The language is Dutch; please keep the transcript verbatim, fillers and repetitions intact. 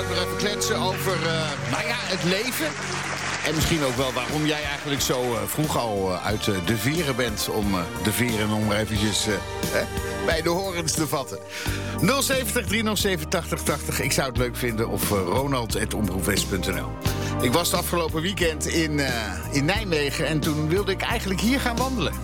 Nog even kletsen over uh, nou ja, het leven. En misschien ook wel waarom jij eigenlijk zo uh, vroeg al uh, uit uh, de veren bent. Om uh, de veren nog maar eventjes uh, eh, bij de horens te vatten. nul zeventig, driehonderdzeven, tachtig, tachtig. Ik zou het leuk vinden. Of uh, ronald at omroepwest punt n l. Ik was het afgelopen weekend in, uh, in Nijmegen. En toen wilde ik eigenlijk hier gaan wandelen.